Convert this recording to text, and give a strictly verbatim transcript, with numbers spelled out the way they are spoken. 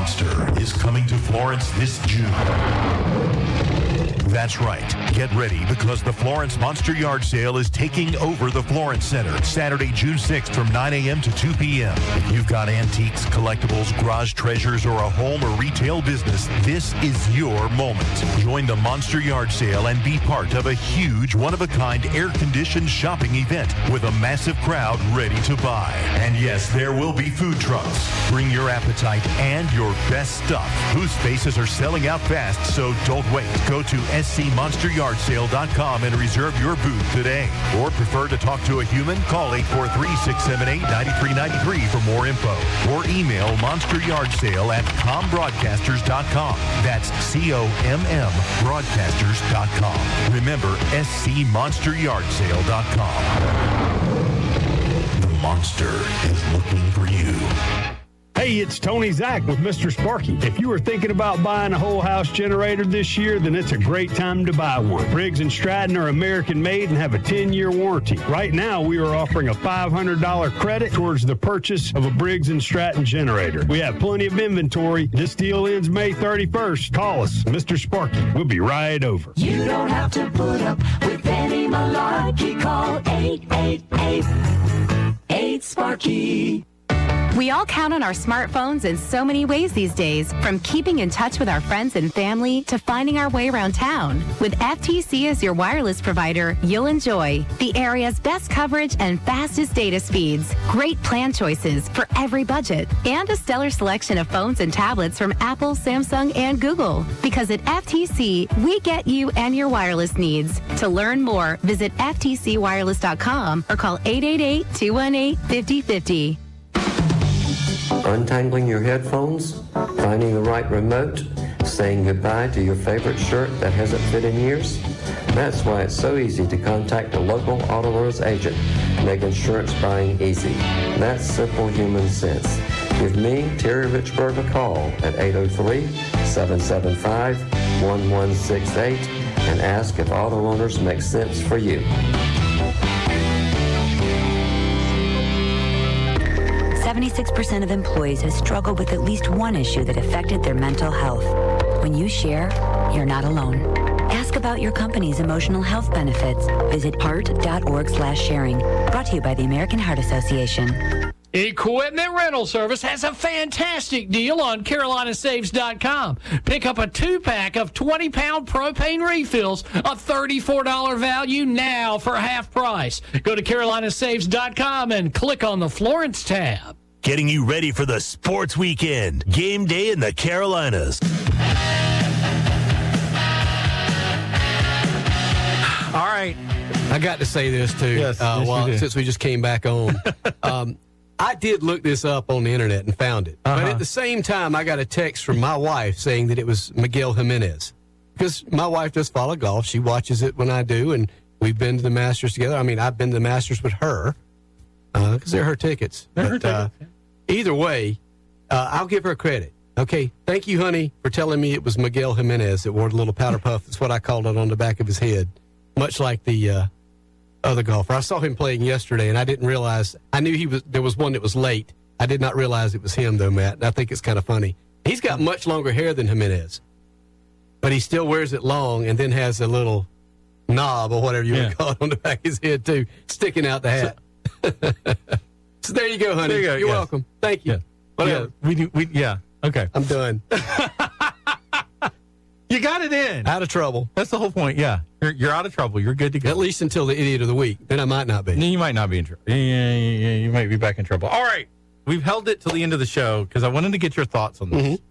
Monster is coming to Florence this June. That's right. Get ready because the Florence Monster Yard Sale is taking over the Florence Center Saturday, June sixth from nine a.m. to two p.m. If you've got antiques, collectibles, garage treasures, or a home or retail business, this is your moment. Join the Monster Yard Sale and be part of a huge, one-of-a-kind, air-conditioned shopping event with a massive crowd ready to buy. And yes, there will be food trucks. Bring your appetite and your best stuff. Booth spaces are selling out fast, so don't wait. Go to S C monster yard sale dot com and reserve your booth today. Or prefer to talk to a human? Call eight four three, six seven eight, nine three nine three for more info. Or email monsteryardsale at com broadcasters dot com. That's C O M M broadcasters dot com. Remember, S C monster yard sale dot com. The monster is looking for you. Hey, it's Tony Zach with Mister Sparky. If you are thinking about buying a whole house generator this year, then it's a great time to buy one. Briggs and Stratton are American made and have a ten-year warranty. Right now, we are offering a five hundred dollars credit towards the purchase of a Briggs and Stratton generator. We have plenty of inventory. This deal ends May thirty-first. Call us, Mister Sparky. We'll be right over. You don't have to put up with any malarkey. Call eight eight eight, eight Sparky. We all count on our smartphones in so many ways these days, from keeping in touch with our friends and family to finding our way around town. With F T C as your wireless provider, you'll enjoy the area's best coverage and fastest data speeds, great plan choices for every budget, and a stellar selection of phones and tablets from Apple, Samsung, and Google. Because at F T C, we get you and your wireless needs. To learn more, visit F T C wireless dot com or call eight eight eight, two one eight, five zero five zero. Untangling your headphones, finding the right remote, saying goodbye to your favorite shirt that hasn't fit in years? That's why it's so easy to contact a local Automotive agent, make insurance buying easy. That's simple human sense. Give me, Terry Richburg, a call at eight oh three, seven seven five, one one six eight and ask if auto owners make sense for you. seventy-six percent of employees have struggled with at least one issue that affected their mental health. When you share, you're not alone. Ask about your company's emotional health benefits. Visit heart dot org slash sharing. Brought to you by the American Heart Association. Equipment Rental Service has a fantastic deal on Carolina Saves dot com. Pick up a two-pack of twenty-pound propane refills, a thirty-four dollars value now for half price. Go to Carolina Saves dot com and click on the Florence tab. Getting you ready for the sports weekend. Game day in the Carolinas. All right. I got to say this, too, yes, uh, yes, well, since we just came back on. um, I did look this up on the internet and found it. Uh-huh. But at the same time, I got a text from my wife saying that it was Miguel Jimenez. Because my wife does follow golf. She watches it when I do, and we've been to the Masters together. I mean, I've been to the Masters with her because uh, they're her tickets. They're but, her uh, tickets. Either way, uh, I'll give her credit. Okay, thank you, honey, for telling me it was Miguel Jimenez that wore the little powder puff. That's what I called it on the back of his head, much like the uh, other golfer. I saw him playing yesterday, and I didn't realize. I knew he was. There was one that was late. I did not realize it was him, though, Matt. And I think it's kind of funny. He's got much longer hair than Jimenez, but he still wears it long and then has a little knob or whatever you yeah. would call it on the back of his head, too, sticking out the hat. So, so there you go, honey. There you go, You're yes. welcome. Thank you. Yeah. Whatever. Yeah, we, we, yeah, okay. I'm done. You got it in. Out of trouble. That's the whole point, yeah. You're, you're out of trouble. You're good to go. At least until the idiot of the week. Then I might not be. Then you might not be in trouble. Yeah, yeah, yeah, you might be back in trouble. All right. We've held it till the end of the show because I wanted to get your thoughts on this. Mm-hmm.